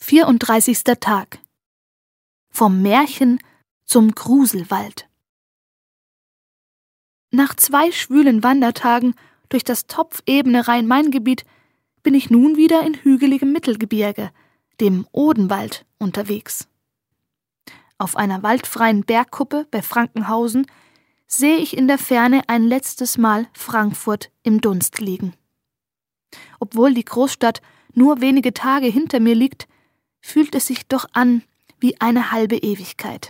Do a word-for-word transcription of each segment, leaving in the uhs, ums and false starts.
vierunddreißigster Tag. Vom Märchen zum Gruselwald. Nach zwei schwülen Wandertagen durch das topfebene Rhein-Main-Gebiet bin ich nun wieder in hügeligem Mittelgebirge, dem Odenwald, unterwegs. Auf einer waldfreien Bergkuppe bei Frankenhausen sehe ich in der Ferne ein letztes Mal Frankfurt im Dunst liegen. Obwohl die Großstadt nur wenige Tage hinter mir liegt, fühlt es sich doch an wie eine halbe Ewigkeit.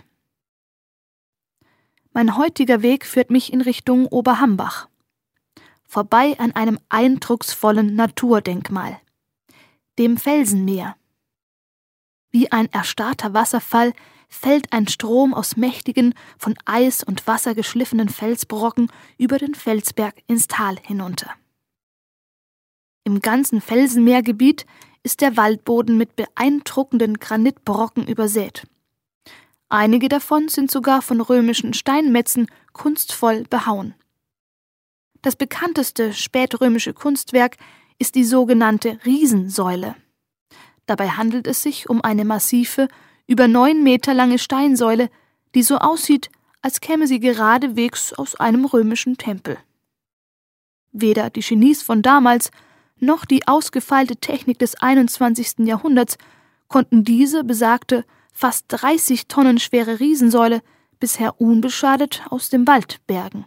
Mein heutiger Weg führt mich in Richtung Oberhambach, vorbei an einem eindrucksvollen Naturdenkmal, dem Felsenmeer. Wie ein erstarrter Wasserfall fällt ein Strom aus mächtigen, von Eis und Wasser geschliffenen Felsbrocken über den Felsberg ins Tal hinunter. Im ganzen Felsenmeergebiet ist der Waldboden mit beeindruckenden Granitbrocken übersät. Einige davon sind sogar von römischen Steinmetzen kunstvoll behauen. Das bekannteste spätrömische Kunstwerk ist die sogenannte Riesensäule. Dabei handelt es sich um eine massive, über neun Meter lange Steinsäule, die so aussieht, als käme sie geradewegs aus einem römischen Tempel. Weder die Genies von damals noch die ausgefeilte Technik des einundzwanzigsten Jahrhunderts konnten diese besagte, fast dreißig Tonnen schwere Riesensäule bisher unbeschadet aus dem Wald bergen.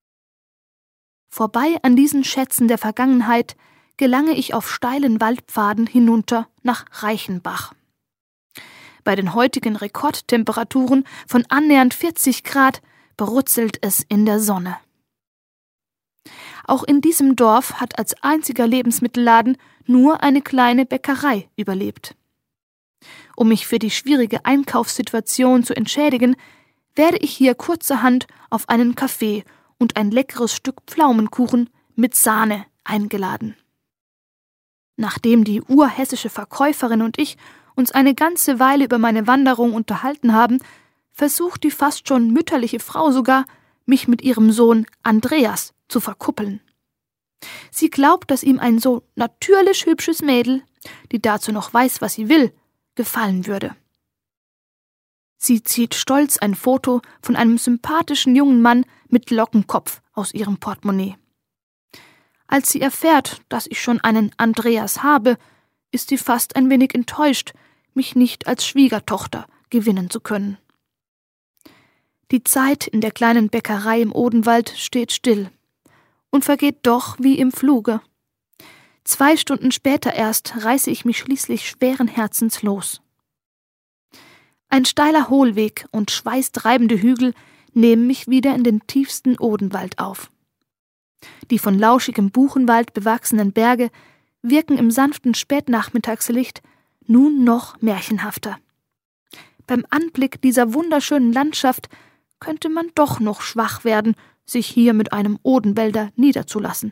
Vorbei an diesen Schätzen der Vergangenheit gelange ich auf steilen Waldpfaden hinunter nach Reichenbach. Bei den heutigen Rekordtemperaturen von annähernd vierzig Grad brutzelt es in der Sonne. Auch in diesem Dorf hat als einziger Lebensmittelladen nur eine kleine Bäckerei überlebt. Um mich für die schwierige Einkaufssituation zu entschädigen, werde ich hier kurzerhand auf einen Kaffee und ein leckeres Stück Pflaumenkuchen mit Sahne eingeladen. Nachdem die urhessische Verkäuferin und ich uns eine ganze Weile über meine Wanderung unterhalten haben, versucht die fast schon mütterliche Frau sogar, mich mit ihrem Sohn Andreas zu verkuppeln. Sie glaubt, dass ihm ein so natürlich hübsches Mädel, die dazu noch weiß, was sie will, gefallen würde. Sie zieht stolz ein Foto von einem sympathischen jungen Mann mit Lockenkopf aus ihrem Portemonnaie. Als sie erfährt, dass ich schon einen Andreas habe, ist sie fast ein wenig enttäuscht, mich nicht als Schwiegertochter gewinnen zu können. Die Zeit in der kleinen Bäckerei im Odenwald steht still und vergeht doch wie im Fluge. Zwei Stunden später erst reiße ich mich schließlich schweren Herzens los. Ein steiler Hohlweg und schweißtreibende Hügel nehmen mich wieder in den tiefsten Odenwald auf. Die von lauschigem Buchenwald bewachsenen Berge wirken im sanften Spätnachmittagslicht nun noch märchenhafter. Beim Anblick dieser wunderschönen Landschaft könnte man doch noch schwach werden, sich hier mit einem Odenwälder niederzulassen.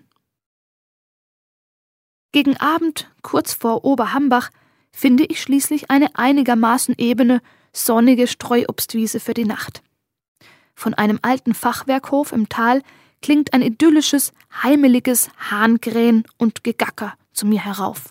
Gegen Abend, kurz vor Oberhambach, finde ich schließlich eine einigermaßen ebene, sonnige Streuobstwiese für die Nacht. Von einem alten Fachwerkhof im Tal klingt ein idyllisches, heimeliges Hahnkrähen und Gegacker zu mir herauf.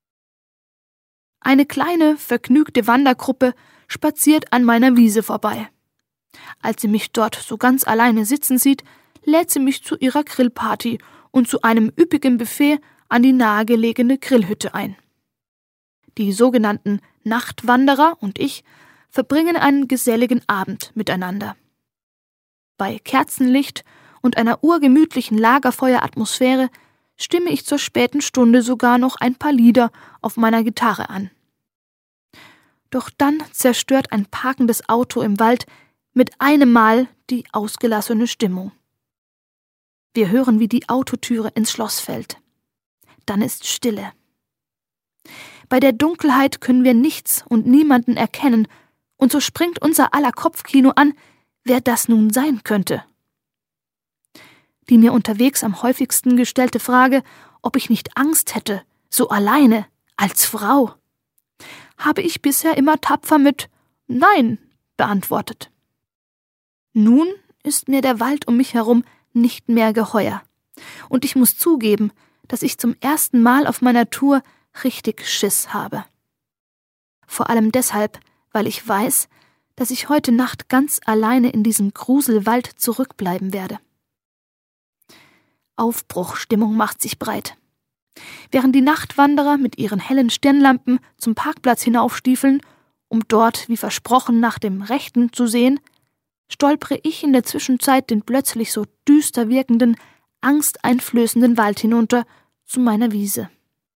Eine kleine, vergnügte Wandergruppe spaziert an meiner Wiese vorbei. Als sie mich dort so ganz alleine sitzen sieht, lädt sie mich zu ihrer Grillparty und zu einem üppigen Buffet an die nahegelegene Grillhütte ein. Die sogenannten Nachtwanderer und ich verbringen einen geselligen Abend miteinander. Bei Kerzenlicht und einer urgemütlichen Lagerfeueratmosphäre stimme ich zur späten Stunde sogar noch ein paar Lieder auf meiner Gitarre an. Doch dann zerstört ein parkendes Auto im Wald mit einem Mal die ausgelassene Stimmung. Wir hören, wie die Autotüre ins Schloss fällt. Dann ist Stille. Bei der Dunkelheit können wir nichts und niemanden erkennen, und so springt unser aller Kopfkino an, wer das nun sein könnte. Die mir unterwegs am häufigsten gestellte Frage, ob ich nicht Angst hätte, so alleine, als Frau, habe ich bisher immer tapfer mit Nein beantwortet. Nun ist mir der Wald um mich herum nicht mehr geheuer, und ich muss zugeben, dass ich zum ersten Mal auf meiner Tour richtig Schiss habe. Vor allem deshalb, weil ich weiß, dass ich heute Nacht ganz alleine in diesem Gruselwald zurückbleiben werde. Aufbruchstimmung macht sich breit. Während die Nachtwanderer mit ihren hellen Stirnlampen zum Parkplatz hinaufstiefeln, um dort, wie versprochen, nach dem Rechten zu sehen, stolpere ich in der Zwischenzeit den plötzlich so düster wirkenden, angsteinflößenden Wald hinunter zu meiner Wiese.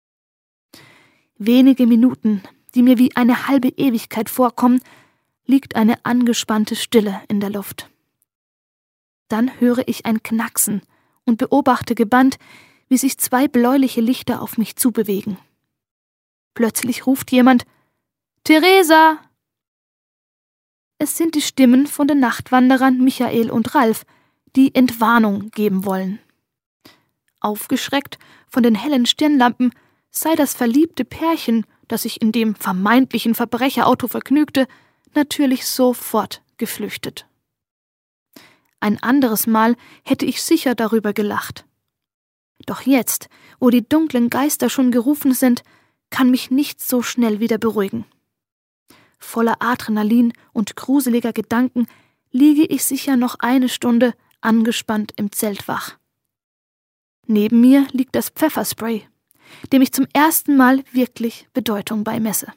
Wenige Minuten, die mir wie eine halbe Ewigkeit vorkommen, liegt eine angespannte Stille in der Luft. Dann höre ich ein Knacksen und beobachte gebannt, wie sich zwei bläuliche Lichter auf mich zubewegen. Plötzlich ruft jemand: »Theresa!« Es sind die Stimmen von den Nachtwanderern Michael und Ralf, die Entwarnung geben wollen. Aufgeschreckt von den hellen Stirnlampen sei das verliebte Pärchen, das sich in dem vermeintlichen Verbrecherauto vergnügte, natürlich sofort geflüchtet. Ein anderes Mal hätte ich sicher darüber gelacht. Doch jetzt, wo die dunklen Geister schon gerufen sind, kann mich nichts so schnell wieder beruhigen. Voller Adrenalin und gruseliger Gedanken liege ich sicher noch eine Stunde angespannt im Zelt wach. Neben mir liegt das Pfefferspray, dem ich zum ersten Mal wirklich Bedeutung beimesse.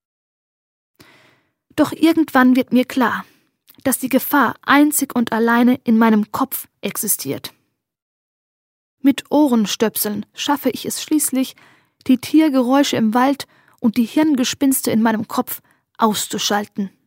Doch irgendwann wird mir klar, dass die Gefahr einzig und alleine in meinem Kopf existiert. Mit Ohrenstöpseln schaffe ich es schließlich, die Tiergeräusche im Wald und die Hirngespinste in meinem Kopf auszuschalten.